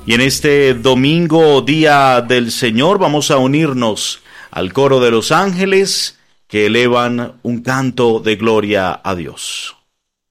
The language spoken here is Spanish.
Y en este domingo, Día del Señor, vamos a unirnos al coro de los ángeles que elevan un canto de gloria a Dios.